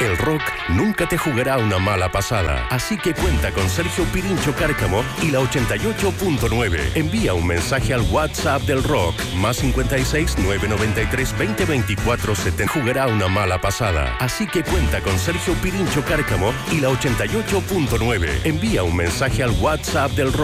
El rock nunca te jugará una mala pasada, así que cuenta con Sergio Pirincho Cárcamo y la 88.9. Envía un mensaje al WhatsApp del rock, más 56 993 20 24 70. Jugará una mala pasada, así que cuenta con Sergio Pirincho Cárcamo y la 88.9. Envía un mensaje al WhatsApp del rock.